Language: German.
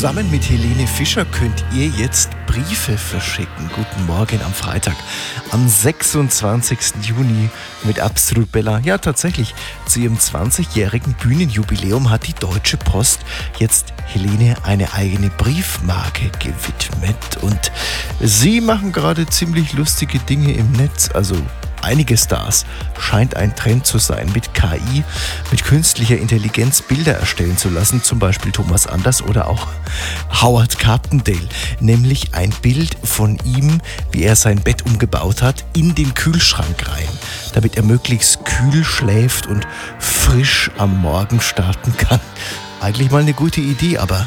Zusammen mit Helene Fischer könnt ihr jetzt Briefe verschicken. Guten Morgen am Freitag, am 26. Juni mit Absolut Bella. Ja, tatsächlich, zu ihrem 20-jährigen Bühnenjubiläum hat die Deutsche Post jetzt Helene eine eigene Briefmarke gewidmet. Und sie machen gerade ziemlich lustige Dinge im Netz, also einige Stars scheint ein Trend zu sein, mit KI, mit künstlicher Intelligenz Bilder erstellen zu lassen, zum Beispiel Thomas Anders oder auch Howard Carpendale, nämlich ein Bild von ihm, wie er sein Bett umgebaut hat, in den Kühlschrank rein, damit er möglichst kühl schläft und frisch am Morgen starten kann. Eigentlich mal eine gute Idee, aber